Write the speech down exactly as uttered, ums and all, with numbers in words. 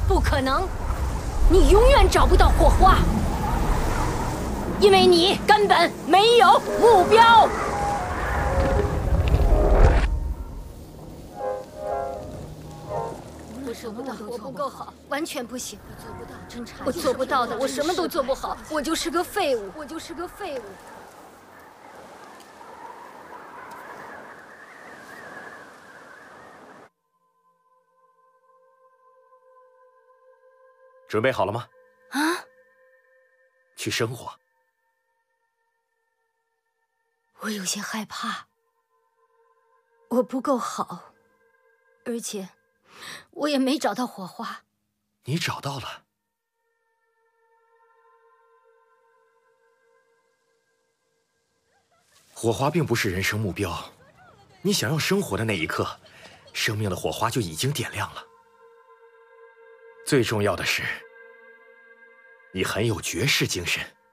不可能，你永远找不到火花，因为你根本没有目标。我做不到，我不够好，完全不行。我做不到，真差。我做不到的，我什么都做不好，我就是个废物，我就是个废物。 准备好了吗？ 啊！ 去生活。 我有些害怕，我不够好，而且我也没找到火花。 你找到了。火花并不是人生目标，你想要生活的那一刻，生命的火花就已经点亮了。 最重要的是，你很有绝世精神。